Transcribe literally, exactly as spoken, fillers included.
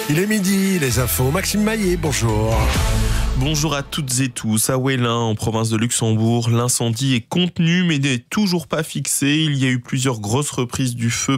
Il est midi, les infos. Maxime Maillet, bonjour. Bonjour à toutes et tous. À Wellin, en province de Luxembourg, l'incendie est contenu mais n'est toujours pas fixé. Il y a eu plusieurs grosses reprises du feu